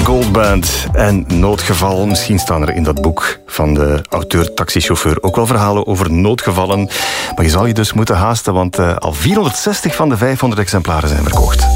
Gold Band en Noodgeval. Misschien staan er in dat boek van de auteur-taxichauffeur ook wel verhalen over noodgevallen. Maar je zal je dus moeten haasten, want al 460 van de 500 exemplaren zijn verkocht.